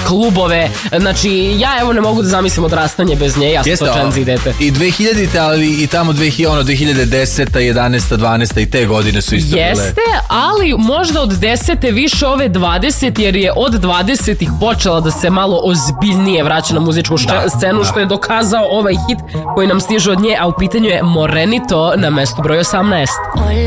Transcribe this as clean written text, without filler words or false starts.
klubove. Znači, ja evo ne mogu da zamislim odrastanje bez nje, ja sam to Gen Z dete. I 2000-te, ali i tamo 2010, 11, 12 i te godine su isto bile. Jeste, ali možda od 10. više ove 20, jer je od 20-ih počela da se malo ozbiljnije vraća na muzičku scenu, što je dokazao ovaj hit koji nam stiže od nje, a u pitanju je Morenito na mestu broj 18.